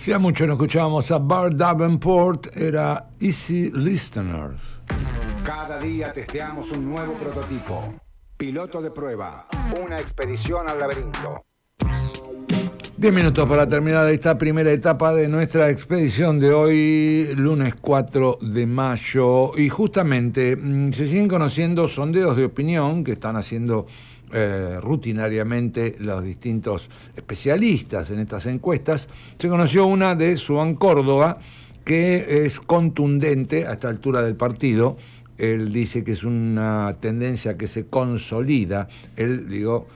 Hacía mucho no escuchábamos a Bart Davenport, era Easy Listeners. Cada día testeamos un nuevo prototipo. Piloto de prueba. Una expedición al laberinto. 10 minutos para terminar esta primera etapa de nuestra expedición de hoy, lunes 4 de mayo. Y justamente se siguen conociendo sondeos de opinión que están haciendo rutinariamente los distintos especialistas en estas encuestas. Se conoció una de Suban Córdoba que es contundente a esta altura del partido. Él dice que es una tendencia que se consolida. Él,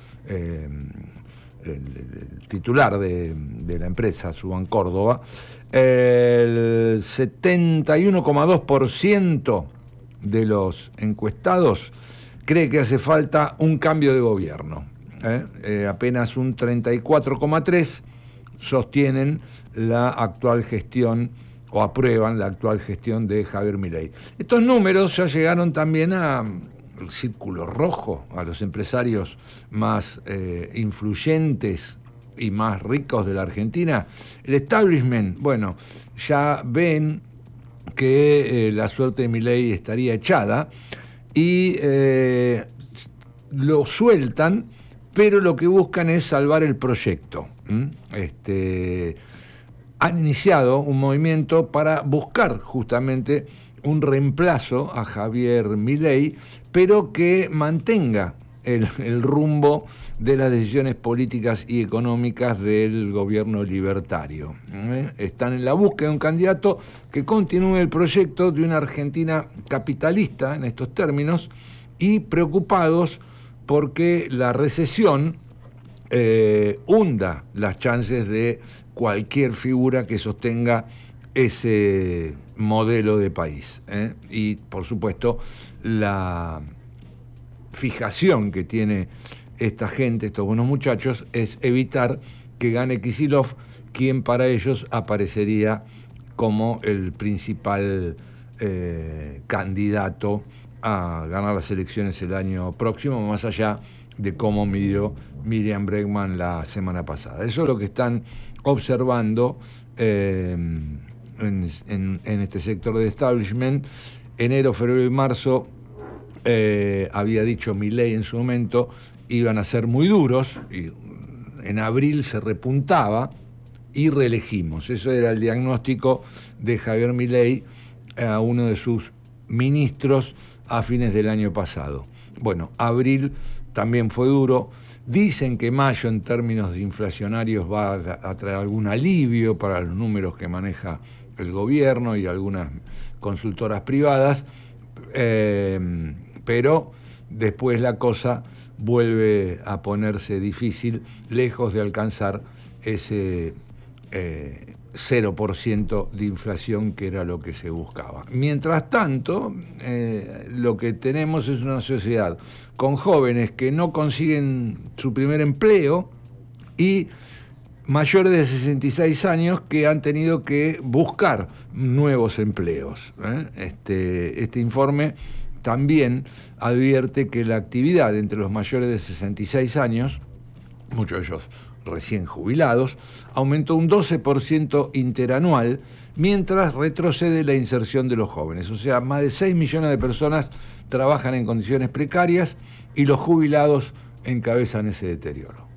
el titular de la empresa Suban Córdoba, el 71,2% de los encuestados cree que hace falta un cambio de gobierno. Apenas un 34,3% sostienen la actual gestión o aprueban la actual gestión de Javier Milei. Estos números ya llegaron también al círculo rojo, a los empresarios más influyentes y más ricos de la Argentina. El establishment, bueno, ya ven que la suerte de Milei estaría echada y lo sueltan, pero lo que buscan es salvar el proyecto. Han iniciado un movimiento para buscar justamente un reemplazo a Javier Milei, pero que mantenga el rumbo de las decisiones políticas y económicas del gobierno libertario. Están en la búsqueda de un candidato que continúe el proyecto de una Argentina capitalista en estos términos y preocupados porque la recesión hunda las chances de cualquier figura que sostenga ese modelo de país. Y, por supuesto, la fijación que tiene esta gente, estos buenos muchachos, es evitar que gane Kicillof, quien para ellos aparecería como el principal candidato a ganar las elecciones el año próximo, más allá de cómo midió Miriam Bregman la semana pasada. Eso es lo que están observando en este sector de establishment. Enero, febrero y marzo, había dicho Milei en su momento, iban a ser muy duros, y en abril se repuntaba y reelegimos. Eso era el diagnóstico de Javier Milei a uno de sus ministros a fines del año pasado. Bueno, abril también fue duro. Dicen que mayo en términos inflacionarios va a traer algún alivio para los números que maneja el gobierno y algunas consultoras privadas, pero después la cosa vuelve a ponerse difícil, lejos de alcanzar ese 0% de inflación que era lo que se buscaba. Mientras tanto, lo que tenemos es una sociedad con jóvenes que no consiguen su primer empleo y mayores de 66 años que han tenido que buscar nuevos empleos. Este informe también advierte que la actividad entre los mayores de 66 años, muchos de ellos recién jubilados, aumentó un 12% interanual, mientras retrocede la inserción de los jóvenes. O sea, más de 6 millones de personas trabajan en condiciones precarias y los jubilados encabezan ese deterioro.